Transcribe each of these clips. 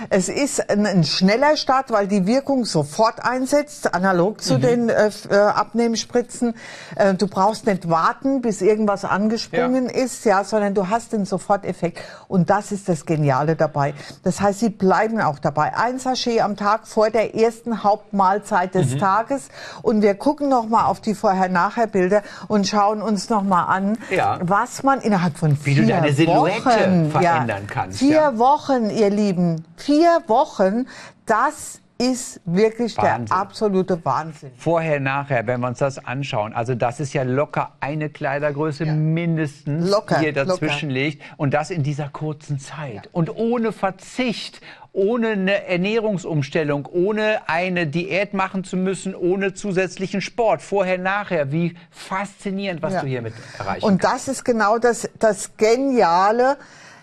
Es ist ein schneller Start, weil die Wirkung sofort einsetzt, analog zu den Abnehmspritzen. Du brauchst nicht warten, bis irgendwas angesprungen ist, sondern du hast den Soforteffekt. Und das ist das Geniale dabei. Das heißt, sie bleiben auch dabei. Ein Sachet am Tag vor der ersten Hauptmahlzeit des Tages. Und wir gucken noch mal auf die Vorher-Nachher-Bilder und schauen uns noch mal an, was man innerhalb von 4 Wochen... Wie du deine Silhouette verändern kannst. 4 Wochen, ihr Lieben. 4 Wochen, das ist wirklich Wahnsinn. Der absolute Wahnsinn. Vorher, nachher, wenn wir uns das anschauen, also das ist ja locker eine Kleidergröße mindestens, die ihr dazwischen legt. Und das in dieser kurzen Zeit. Ja. Und ohne Verzicht, ohne eine Ernährungsumstellung, ohne eine Diät machen zu müssen, ohne zusätzlichen Sport. Vorher, nachher, wie faszinierend, was du hiermit erreichen Und das ist genau das Geniale.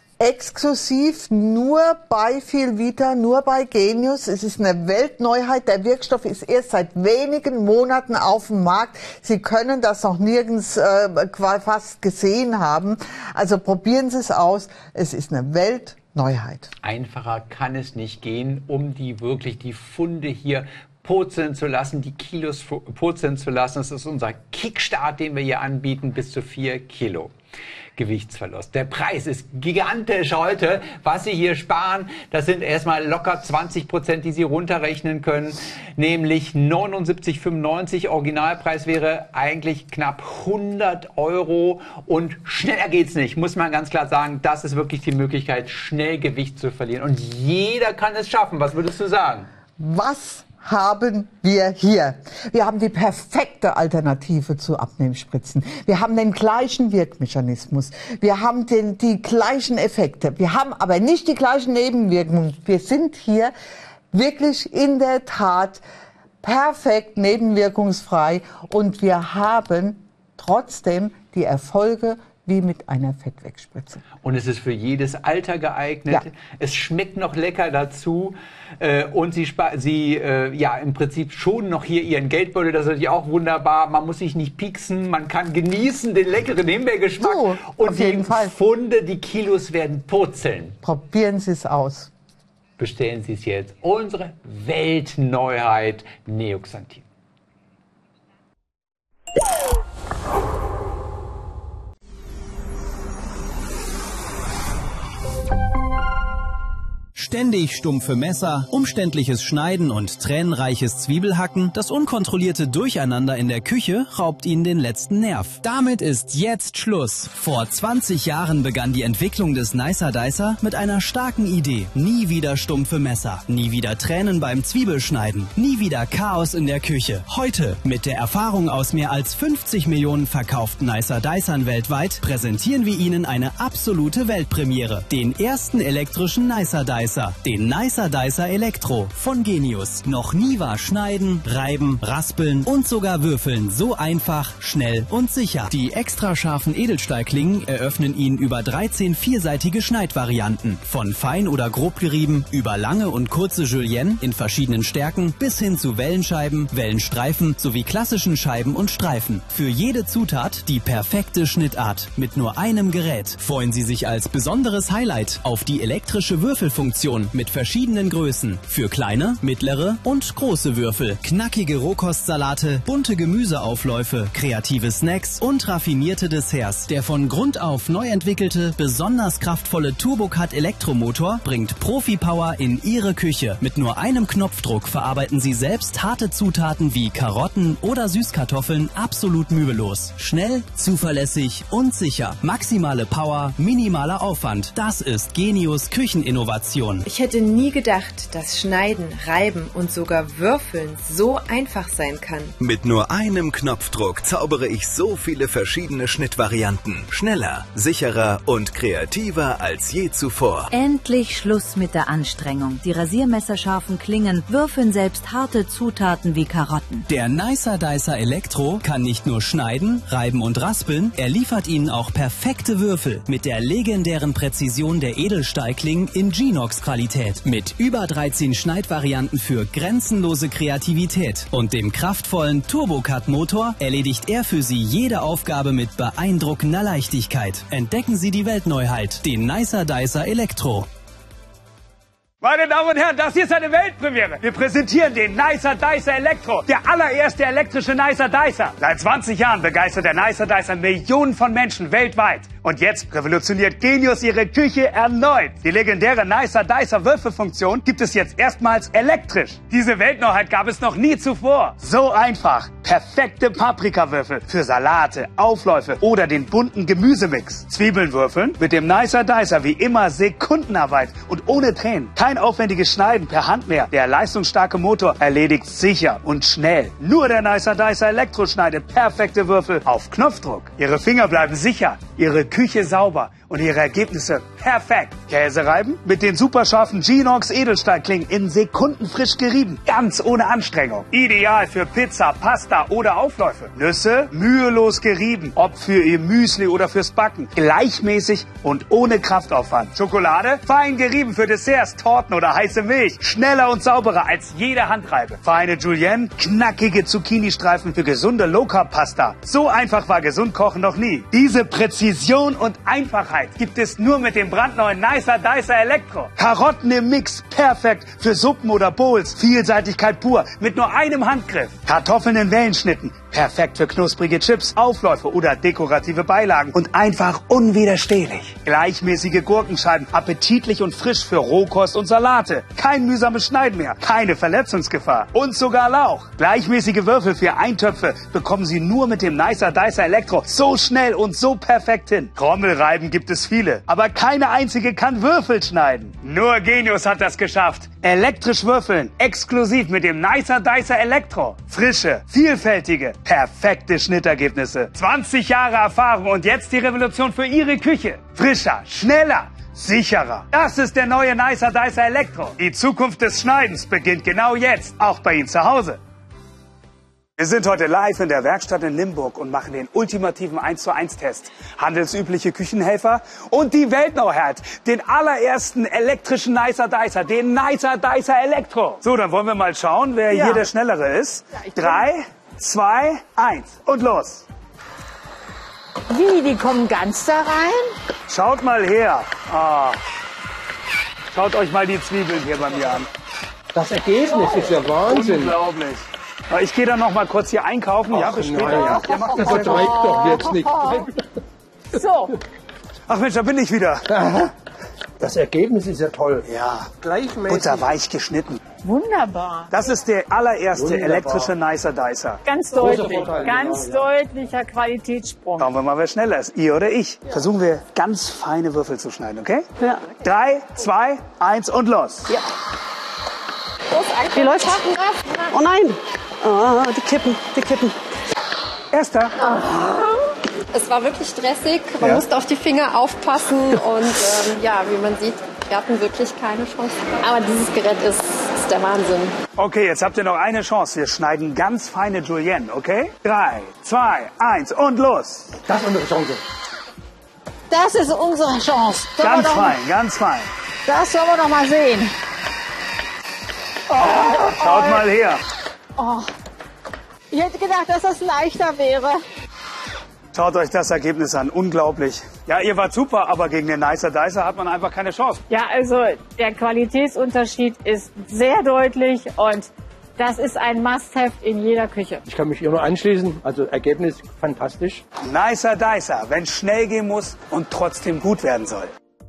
Exklusiv nur bei Filvita, nur bei Genius. Es ist eine Weltneuheit. Der Wirkstoff ist erst seit wenigen Monaten auf dem Markt. Sie können das noch nirgends fast gesehen haben. Also probieren Sie es aus. Es ist eine Weltneuheit. Einfacher kann es nicht gehen, um die Funde hier purzeln zu lassen, die Kilos purzeln zu lassen. Das ist unser Kickstart, den wir hier anbieten, bis zu 4 Kilo. Gewichtsverlust. Der Preis ist gigantisch heute. Was Sie hier sparen, das sind erstmal locker 20%, die Sie runterrechnen können, nämlich 79,95. Originalpreis wäre eigentlich knapp 100 € und schneller geht's nicht, muss man ganz klar sagen. Das ist wirklich die Möglichkeit, schnell Gewicht zu verlieren und jeder kann es schaffen. Was würdest du sagen? Was haben wir hier? Wir haben die perfekte Alternative zu Abnehmspritzen. Wir haben den gleichen Wirkmechanismus. Wir haben die gleichen Effekte. Wir haben aber nicht die gleichen Nebenwirkungen. Wir sind hier wirklich in der Tat perfekt nebenwirkungsfrei und wir haben trotzdem die Erfolge wie mit einer Fettwegspritze. Und es ist für jedes Alter geeignet. Ja. Es schmeckt noch lecker dazu. Und Sie im Prinzip schonen noch hier Ihren Geldbeutel. Das ist natürlich auch wunderbar. Man muss sich nicht pieksen. Man kann genießen den leckeren Himbeergeschmack. So, und die Funde, die Kilos werden purzeln. Probieren Sie es aus. Bestellen Sie es jetzt. Unsere Weltneuheit Neoxanthin. Ständig stumpfe Messer, umständliches Schneiden und tränenreiches Zwiebelhacken, das unkontrollierte Durcheinander in der Küche raubt Ihnen den letzten Nerv. Damit ist jetzt Schluss. Vor 20 Jahren begann die Entwicklung des Nicer Dicer mit einer starken Idee. Nie wieder stumpfe Messer, nie wieder Tränen beim Zwiebelschneiden, nie wieder Chaos in der Küche. Heute, mit der Erfahrung aus mehr als 50 Millionen verkauften Nicer Dicern weltweit, präsentieren wir Ihnen eine absolute Weltpremiere. Den ersten elektrischen Nicer Dicer. Den Nicer Dicer Elektro von Genius. Noch nie war Schneiden, Reiben, Raspeln und sogar Würfeln so einfach, schnell und sicher. Die extra scharfen Edelstahlklingen eröffnen Ihnen über 13 vierseitige Schneidvarianten. Von fein oder grob gerieben, über lange und kurze Julienne in verschiedenen Stärken bis hin zu Wellenscheiben, Wellenstreifen sowie klassischen Scheiben und Streifen. Für jede Zutat die perfekte Schnittart mit nur einem Gerät. Freuen Sie sich als besonderes Highlight auf die elektrische Würfelfunktion mit verschiedenen Größen. Für kleine, mittlere und große Würfel. Knackige Rohkostsalate, bunte Gemüseaufläufe, kreative Snacks und raffinierte Desserts. Der von Grund auf neu entwickelte, besonders kraftvolle TurboCut Elektromotor bringt Profi-Power in Ihre Küche. Mit nur einem Knopfdruck verarbeiten Sie selbst harte Zutaten wie Karotten oder Süßkartoffeln absolut mühelos. Schnell, zuverlässig und sicher. Maximale Power, minimaler Aufwand. Das ist Genius Kücheninnovation. Ich hätte nie gedacht, dass Schneiden, Reiben und sogar Würfeln so einfach sein kann. Mit nur einem Knopfdruck zaubere ich so viele verschiedene Schnittvarianten. Schneller, sicherer und kreativer als je zuvor. Endlich Schluss mit der Anstrengung. Die rasiermesserscharfen Klingen würfeln selbst harte Zutaten wie Karotten. Der Nicer Dicer Elektro kann nicht nur schneiden, reiben und raspeln, er liefert Ihnen auch perfekte Würfel mit der legendären Präzision der Edelstahlklingen in Genox-Qualität. Mit über 13 Schneidvarianten für grenzenlose Kreativität und dem kraftvollen TurboCut-Motor erledigt er für Sie jede Aufgabe mit beeindruckender Leichtigkeit. Entdecken Sie die Weltneuheit, den Nicer Dicer Elektro. Meine Damen und Herren, das hier ist eine Weltpremiere. Wir präsentieren den Nicer Dicer Elektro, der allererste elektrische Nicer Dicer. Seit 20 Jahren begeistert der Nicer Dicer Millionen von Menschen weltweit. Und jetzt revolutioniert Genius ihre Küche erneut. Die legendäre Nicer Dicer Würfelfunktion gibt es jetzt erstmals elektrisch. Diese Weltneuheit gab es noch nie zuvor. So einfach. Perfekte Paprikawürfel für Salate, Aufläufe oder den bunten Gemüsemix. Zwiebeln würfeln mit dem Nicer Dicer wie immer Sekundenarbeit und ohne Tränen. Kein aufwendiges Schneiden per Hand mehr. Der leistungsstarke Motor erledigt sicher und schnell. Nur der Nicer Dicer Elektro schneidet perfekte Würfel auf Knopfdruck. Ihre Finger bleiben sicher, Ihre Küche sauber und Ihre Ergebnisse perfekt. Käse reiben mit den superscharfen Genox Edelstahlklingen in Sekunden frisch gerieben. Ganz ohne Anstrengung. Ideal für Pizza, Pasta oder Aufläufe. Nüsse mühelos gerieben. Ob für Ihr Müsli oder fürs Backen. Gleichmäßig und ohne Kraftaufwand. Schokolade fein gerieben für Desserts, Torten oder heiße Milch. Schneller und sauberer als jede Handreibe. Feine Julienne, knackige Zucchini-Streifen für gesunde Low-Carb-Pasta. So einfach war Gesundkochen noch nie. Diese Präzision und Einfachheit gibt es nur mit dem brandneuen Nicer Dicer Elektro. Karotten im Mix, perfekt für Suppen oder Bowls. Vielseitigkeit pur, mit nur einem Handgriff. Kartoffeln in Wellenschnitten, perfekt für knusprige Chips, Aufläufe oder dekorative Beilagen. Und einfach unwiderstehlich. Gleichmäßige Gurkenscheiben, appetitlich und frisch für Rohkost und Salate. Kein mühsames Schneiden mehr, keine Verletzungsgefahr. Und sogar Lauch. Gleichmäßige Würfel für Eintöpfe bekommen Sie nur mit dem Nicer Dicer Elektro so schnell und so perfekt hin. Trommelreiben gibt es viele, aber keine einzige kann Würfel schneiden. Nur Genius hat das geschafft. Elektrisch würfeln, exklusiv mit dem Nicer Dicer Elektro. Frische, vielfältige, perfekte Schnittergebnisse. 20 Jahre Erfahrung und jetzt die Revolution für Ihre Küche. Frischer, schneller, sicherer. Das ist der neue Nicer Dicer Elektro. Die Zukunft des Schneidens beginnt genau jetzt, auch bei Ihnen zu Hause. Wir sind heute live in der Werkstatt in Limburg und machen den ultimativen 1:1-Test. Handelsübliche Küchenhelfer und die Weltneuheit, den allerersten elektrischen Nicer Dicer, den Nicer Dicer Elektro. So, dann wollen wir mal schauen, wer hier der Schnellere ist. 3, 2, 1 und los. Wie, die kommen ganz da rein? Schaut mal her. Ah. Schaut euch mal die Zwiebeln hier bei mir an. Das Ergebnis ist ja Wahnsinn. Unglaublich. Ich gehe dann noch mal kurz hier einkaufen. Ach, ja, bis später. Ja. Ihr macht das übertreibt doch jetzt nicht. So. Ach Mensch, da bin ich wieder. Das Ergebnis ist ja toll. Ja. Gleichmäßig. Butterweich geschnitten. Wunderbar. Das ist der allererste elektrische Nicer Dicer. Ganz deutlich. Ganz deutlicher Qualitätssprung. Schauen wir mal, wer schneller ist. Ihr oder ich. Versuchen wir ganz feine Würfel zu schneiden, okay? Ja. 3, 2, 1 und los. Ja. Wie läuft's? Oh nein! Oh, die kippen. Erster. Es war wirklich stressig. Man musste auf die Finger aufpassen und ja, wie man sieht, wir hatten wirklich keine Chance. Aber dieses Gerät ist der Wahnsinn. Okay, jetzt habt ihr noch eine Chance. Wir schneiden ganz feine Julienne, okay? 3, 2, 1 und los. Das ist unsere Chance. Das ist unsere Chance. Ganz fein, ganz fein. Das wollen wir doch mal sehen. Schaut mal her. Oh. Ich hätte gedacht, dass das leichter wäre. Schaut euch das Ergebnis an. Unglaublich. Ja, ihr wart super, aber gegen den Nicer Dicer hat man einfach keine Chance. Ja, also der Qualitätsunterschied ist sehr deutlich und das ist ein Must-have in jeder Küche. Ich kann mich hier nur anschließen. Also Ergebnis fantastisch. Nicer Dicer, wenn es schnell gehen muss und trotzdem gut werden soll.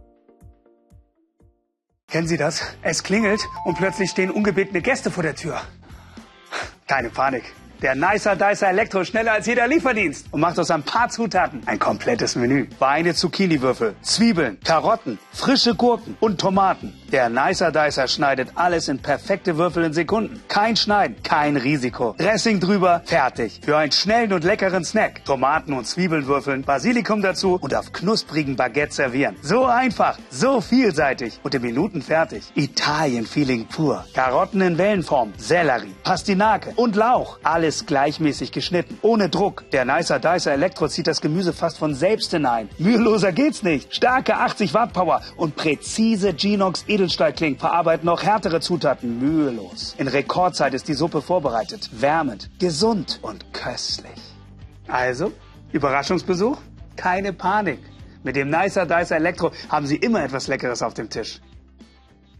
Kennen Sie das? Es klingelt und plötzlich stehen ungebetene Gäste vor der Tür. Keine Panik. Der Nicer Dicer Elektro ist schneller als jeder Lieferdienst und macht aus ein paar Zutaten ein komplettes Menü. Feine Zucchiniwürfel, Zwiebeln, Karotten, frische Gurken und Tomaten. Der Nicer Dicer schneidet alles in perfekte Würfel in Sekunden. Kein Schneiden, kein Risiko. Dressing drüber, fertig. Für einen schnellen und leckeren Snack. Tomaten und Zwiebeln würfeln, Basilikum dazu und auf knusprigen Baguette servieren. So einfach, so vielseitig und in Minuten fertig. Italien-Feeling pur. Karotten in Wellenform, Sellerie, Pastinake und Lauch. Alles gleichmäßig geschnitten, ohne Druck. Der Nicer Dicer Elektro zieht das Gemüse fast von selbst hinein. Müheloser geht's nicht. Starke 80 Watt Power und präzise Genox Edelstahlklingen verarbeiten noch härtere Zutaten mühelos. In Rekordzeit ist die Suppe vorbereitet. Wärmend, gesund und köstlich. Also, Überraschungsbesuch? Keine Panik. Mit dem Nicer Dicer Elektro haben Sie immer etwas Leckeres auf dem Tisch.